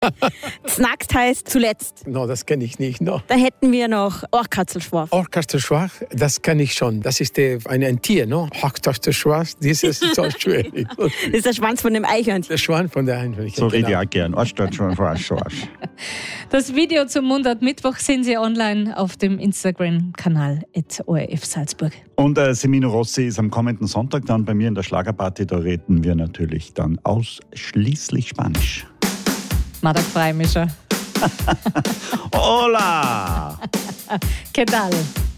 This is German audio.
Znaxt heißt zuletzt. No, das kenne ich nicht. No. Da hätten wir noch Orchkatzelschwarf. Orchkatzelschwarf, das kann ich schon. Das ist ein Tier, no? Orchkatzelschwarf, das ist so schwierig. Das ist der Schwanz von dem Eichhörnchen. Der Schwan von der Eichhörnchen. So rede ich auch gern. Orchkatzelschwarf. Das Video zum Mundart Mittwoch sehen Sie online auf dem Instagram-Kanal @ORF Salzburg. Und Semino Rossi ist am kommenden Sonntag dann bei mir in der Schlagerparty. Da reden wir natürlich dann ausschließlich Spanisch. Madak freue mich schon. Hola! ¿Qué tal?